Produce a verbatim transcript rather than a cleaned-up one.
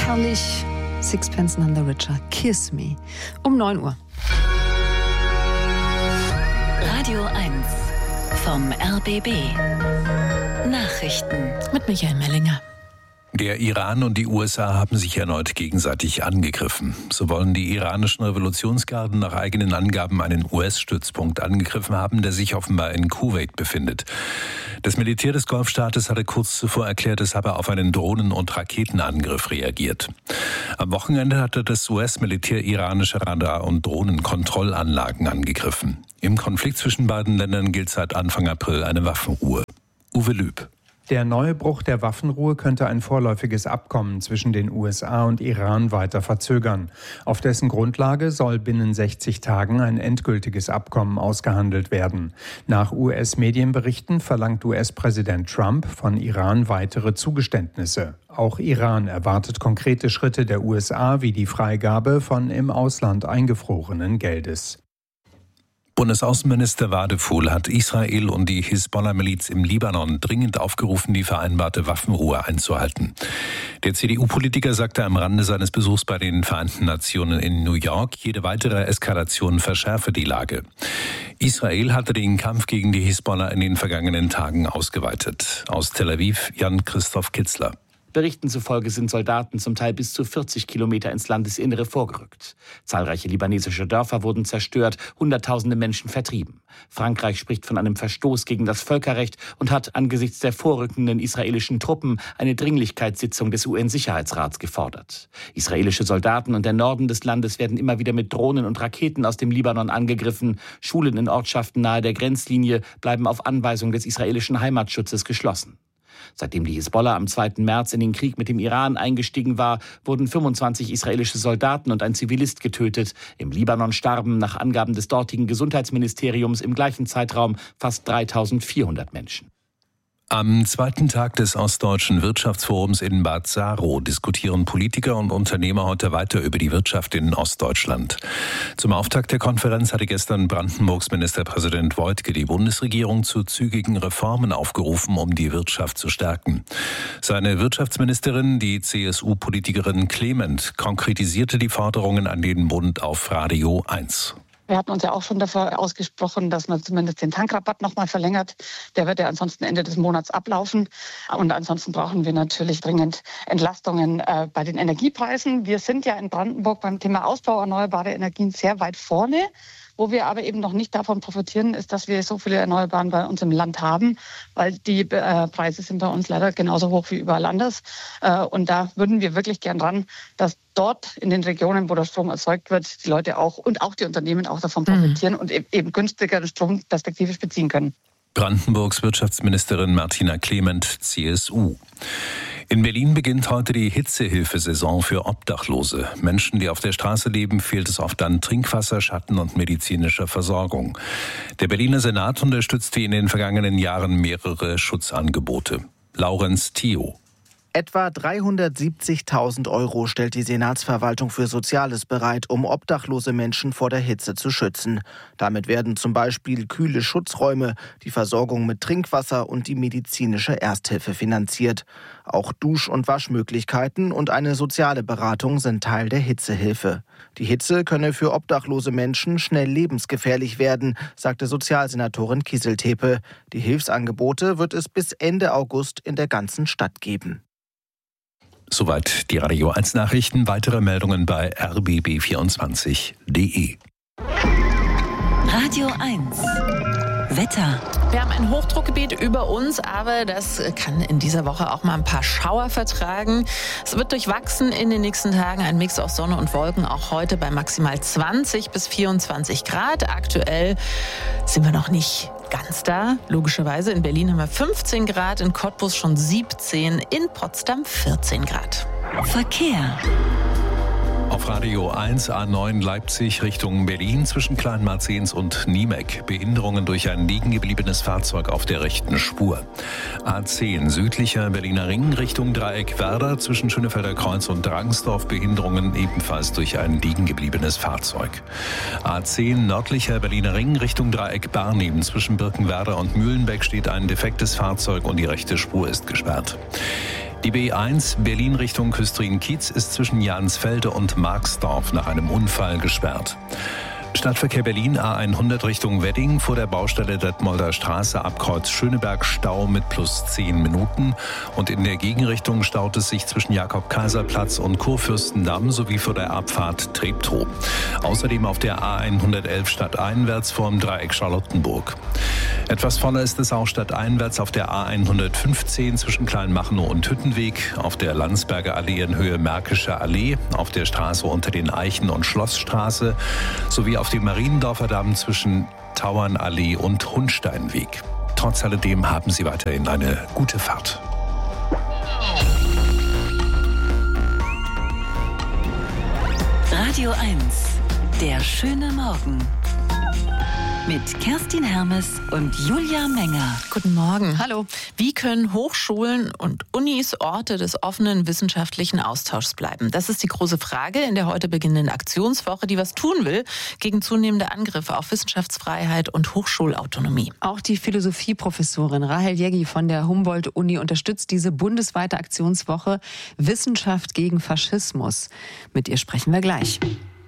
herrlich. Sixpence None the Richer, Kiss Me. Um neun Uhr. Radio eins vom R B B. Nachrichten. Mit Michael Mellinger. Der Iran und die U S A haben sich erneut gegenseitig angegriffen. So wollen die iranischen Revolutionsgarden nach eigenen Angaben einen U S-Stützpunkt angegriffen haben, der sich offenbar in Kuwait befindet. Das Militär des Golfstaates hatte kurz zuvor erklärt, es habe auf einen Drohnen- und Raketenangriff reagiert. Am Wochenende hatte das U S-Militär iranische Radar- und Drohnenkontrollanlagen angegriffen. Im Konflikt zwischen beiden Ländern gilt seit Anfang April eine Waffenruhe. Uwe Lüb. Der neue Bruch der Waffenruhe könnte ein vorläufiges Abkommen zwischen den U S A und Iran weiter verzögern. Auf dessen Grundlage soll binnen sechzig Tagen ein endgültiges Abkommen ausgehandelt werden. Nach U S-Medienberichten verlangt U S-Präsident Trump von Iran weitere Zugeständnisse. Auch Iran erwartet konkrete Schritte der U S A wie die Freigabe von im Ausland eingefrorenen Geldes. Bundesaußenminister Wadefuhl hat Israel und die Hisbollah-Miliz im Libanon dringend aufgerufen, die vereinbarte Waffenruhe einzuhalten. Der C D U-Politiker sagte am Rande seines Besuchs bei den Vereinten Nationen in New York, jede weitere Eskalation verschärfe die Lage. Israel hatte den Kampf gegen die Hisbollah in den vergangenen Tagen ausgeweitet. Aus Tel Aviv Jan-Christoph Kitzler. Berichten zufolge sind Soldaten zum Teil bis zu vierzig Kilometer ins Landesinnere vorgerückt. Zahlreiche libanesische Dörfer wurden zerstört, Hunderttausende Menschen vertrieben. Frankreich spricht von einem Verstoß gegen das Völkerrecht und hat angesichts der vorrückenden israelischen Truppen eine Dringlichkeitssitzung des U N-Sicherheitsrats gefordert. Israelische Soldaten und der Norden des Landes werden immer wieder mit Drohnen und Raketen aus dem Libanon angegriffen. Schulen in Ortschaften nahe der Grenzlinie bleiben auf Anweisung des israelischen Heimatschutzes geschlossen. Seitdem die Hisbollah am zweiten März in den Krieg mit dem Iran eingestiegen war, wurden fünfundzwanzig israelische Soldaten und ein Zivilist getötet. Im Libanon starben nach Angaben des dortigen Gesundheitsministeriums im gleichen Zeitraum fast dreitausendvierhundert Menschen. Am zweiten Tag des Ostdeutschen Wirtschaftsforums in Bad Saro diskutieren Politiker und Unternehmer heute weiter über die Wirtschaft in Ostdeutschland. Zum Auftakt der Konferenz hatte gestern Brandenburgs Ministerpräsident Woidke die Bundesregierung zu zügigen Reformen aufgerufen, um die Wirtschaft zu stärken. Seine Wirtschaftsministerin, die C S U-Politikerin Clement, konkretisierte die Forderungen an den Bund auf Radio eins. Wir hatten uns ja auch schon dafür ausgesprochen, dass man zumindest den Tankrabatt noch mal verlängert. Der wird ja ansonsten Ende des Monats ablaufen. Und ansonsten brauchen wir natürlich dringend Entlastungen äh, bei den Energiepreisen. Wir sind ja in Brandenburg beim Thema Ausbau erneuerbarer Energien sehr weit vorne. Wo wir aber eben noch nicht davon profitieren, ist, dass wir so viele Erneuerbaren bei uns im Land haben, weil die äh, Preise sind bei uns leider genauso hoch wie überall anders. Äh, und da würden wir wirklich gern ran, dass dort in den Regionen, wo der Strom erzeugt wird, die Leute auch und auch die Unternehmen auch davon profitieren mhm. und eben günstigeren Strom perspektivisch beziehen können. Brandenburgs Wirtschaftsministerin Martina Clement, C S U. In Berlin beginnt heute die Hitzehilfesaison für Obdachlose. Menschen, die auf der Straße leben, fehlt es oft an Trinkwasser, Schatten und medizinischer Versorgung. Der Berliner Senat unterstützt wie in den vergangenen Jahren mehrere Schutzangebote. Laurenz Thio. Etwa dreihundertsiebzigtausend Euro stellt die Senatsverwaltung für Soziales bereit, um obdachlose Menschen vor der Hitze zu schützen. Damit werden zum Beispiel kühle Schutzräume, die Versorgung mit Trinkwasser und die medizinische Ersthilfe finanziert. Auch Dusch- und Waschmöglichkeiten und eine soziale Beratung sind Teil der Hitzehilfe. Die Hitze könne für obdachlose Menschen schnell lebensgefährlich werden, sagte Sozialsenatorin Kieseltepe. Die Hilfsangebote wird es bis Ende August in der ganzen Stadt geben. Soweit die Radio eins Nachrichten. Weitere Meldungen bei r b b vierundzwanzig punkt d e. Radio eins. Wetter. Wir haben ein Hochdruckgebiet über uns, aber das kann in dieser Woche auch mal ein paar Schauer vertragen. Es wird durchwachsen in den nächsten Tagen, ein Mix aus Sonne und Wolken, auch heute bei maximal zwanzig bis vierundzwanzig Grad. Aktuell sind wir noch nicht ganz da, logischerweise. In Berlin haben wir fünfzehn Grad, in Cottbus schon siebzehn, in Potsdam vierzehn Grad. Verkehr. Auf Radio eins A neun Leipzig Richtung Berlin zwischen Kleinmarzens und Niemek. Behinderungen durch ein liegen gebliebenes Fahrzeug auf der rechten Spur. A zehn südlicher Berliner Ring Richtung Dreieck Werder zwischen Schönefelder Kreuz und Drangsdorf. Behinderungen ebenfalls durch ein liegen gebliebenes Fahrzeug. A zehn nördlicher Berliner Ring Richtung Dreieck Barnim zwischen Birkenwerder und Mühlenbeck steht ein defektes Fahrzeug und die rechte Spur ist gesperrt. Die B eins Berlin Richtung Küstrin-Kiez ist zwischen Jansfelde und Marxdorf nach einem Unfall gesperrt. Stadtverkehr Berlin A hundert Richtung Wedding vor der Baustelle Detmolder Straße ab Kreuz Schöneberg Stau mit plus zehn Minuten. Und in der Gegenrichtung staut es sich zwischen Jakob-Kaiser-Platz und Kurfürstendamm sowie vor der Abfahrt Treptow. Außerdem auf der A hundertelf stadteinwärts vorm Dreieck Charlottenburg. Etwas voller ist es auch stadteinwärts auf der A hundertfünfzehn zwischen Kleinmachnow und Hüttenweg, auf der Landsberger Allee in Höhe Märkische Allee, auf der Straße unter den Eichen und Schlossstraße sowie auf dem Mariendorfer Damm zwischen Tauernallee und Hundsteinweg. Trotz alledem haben Sie weiterhin eine gute Fahrt. Radio eins, der schöne Morgen. Mit Kerstin Hermes und Julia Menger. Guten Morgen. Hallo. Wie können Hochschulen und Unis Orte des offenen wissenschaftlichen Austauschs bleiben? Das ist die große Frage in der heute beginnenden Aktionswoche, die was tun will gegen zunehmende Angriffe auf Wissenschaftsfreiheit und Hochschulautonomie. Auch die Philosophieprofessorin Rahel Jeggi von der Humboldt-Uni unterstützt diese bundesweite Aktionswoche Wissenschaft gegen Faschismus. Mit ihr sprechen wir gleich.